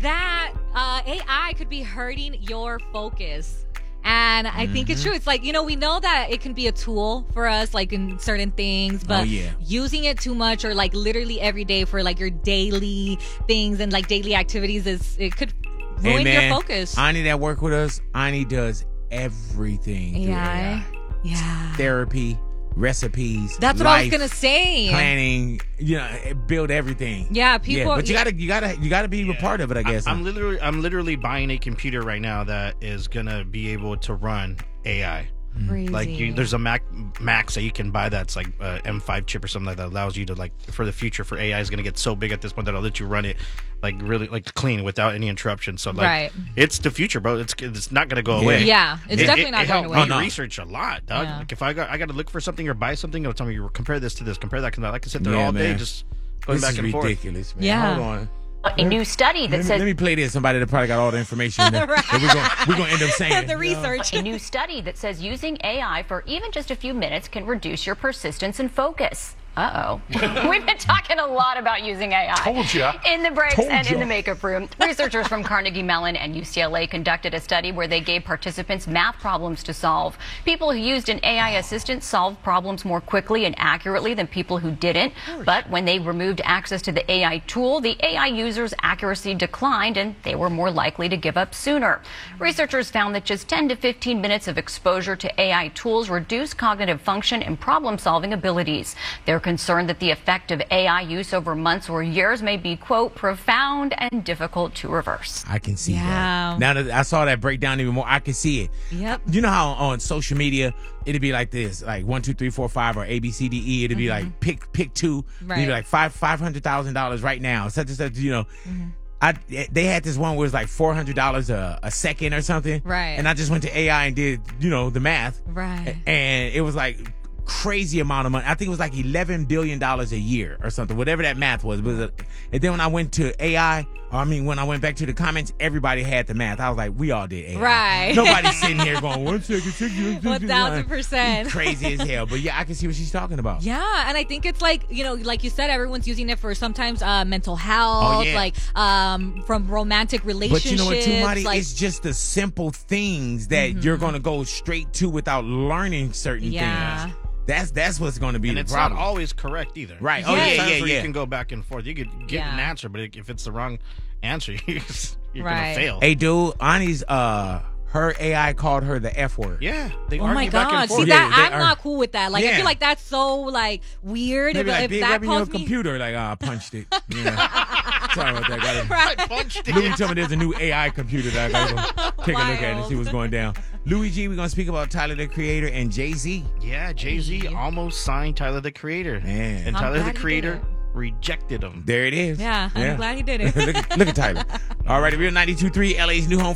that AI could be hurting your focus. And I think it's true. It's like, we know that it can be a tool for us, like in certain things, but using it too much or like literally every day for like your daily things and like daily activities it could ruin your focus. Ani that work with us, Ani does everything through AI. Yeah. Therapy, recipes. That's what I was gonna say. Planning, build everything. Yeah, people. But you gotta be a part of it, I guess. I'm literally buying a computer right now that is gonna be able to run AI. Crazy. Like there's a Max that you can buy that's like a M5 chip or something that allows you to, like, for the future, for AI is going to get so big at this point that it'll let you run it like really like clean without any interruption. So like it's the future, bro. It's not going to go away. Yeah, it's definitely not going away. Me research a lot, dog. Yeah. Like if I got to look for something or buy something, it'll tell me compare this to this, compare that. I can sit there all day just going back and forth. This is ridiculous, man. Yeah. Hold on. A new study that says... Let me play this. Somebody that probably got all the information that we're going to end up saying. The research. A new study that says using AI for even just a few minutes can reduce your persistence and focus. Uh-oh. We've been talking a lot about using AI. Told ya. In the breaks and in the makeup room. Researchers from Carnegie Mellon and UCLA conducted a study where they gave participants math problems to solve. People who used an AI assistant solved problems more quickly and accurately than people who didn't. But when they removed access to the AI tool, the AI users' accuracy declined and they were more likely to give up sooner. Researchers found that just 10 to 15 minutes of exposure to AI tools reduce cognitive function and problem-solving abilities. They're concerned that the effect of AI use over months or years may be, quote, profound and difficult to reverse. I can see that. Now that I saw that breakdown even more, I can see it. Yep. You know how on social media, it'd be like this, like 1, 2, 3, 4, 5, or A, B, C, D, E. It'd be like pick two. Right. It'd be like $500,000 right now. Such and such, they had this one where it was like $400 a second or something. Right. And I just went to AI and did, the math. Right. And it was like crazy amount of money. I think it was like $11 billion a year or something, whatever that math was. And then when I went to AI, when I went back to the comments, everybody had the math. I was like, we all did AI. Right. Nobody's sitting here going, 1 second, 1000%. Crazy as hell. But yeah, I can see what she's talking about. Yeah, and I think it's like, like you said, everyone's using it for sometimes mental health, like from romantic relationships. But you know what, too, Marty? It's just the simple things that you're going to go straight to without learning certain things. That's what's going to be the problem. And it's not always correct either. Right. Oh, yeah. You can go back and forth. You could get an answer, but if it's the wrong answer, you're going to fail. Hey, dude, Ani's, her AI called her the F word. Yeah. They oh my God. See, I'm not cool with that. Like, I feel like that's so, weird. If that that calls me computer, I punched it. Sorry about that. I punched it. Louis told me there's a new AI computer that I got to go take a look at and see what's going down. Louis G, we're going to speak about Tyler, the Creator, and Jay-Z. Yeah, Jay-Z almost signed Tyler, the Creator. Man. And Tyler, the Creator rejected him. There it is. Yeah, I'm glad he did it. look at Tyler. All right, we're 92.3, LA's new home